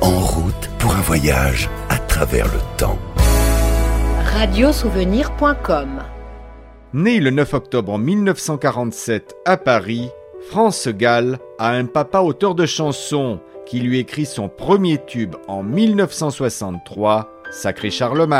En route pour un voyage à travers le temps. Radiosouvenir.com. Né le 9 octobre 1947 à Paris, France Gall a un papa auteur de chansons qui lui écrit son premier tube en 1963, Sacré Charlemagne.